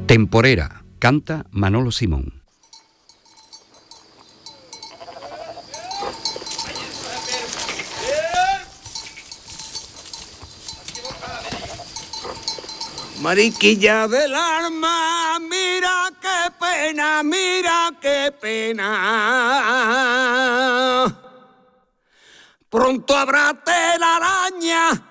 Temporera, canta Manolo Simón. Mariquilla del alma, mira qué pena. Pronto habrá telaraña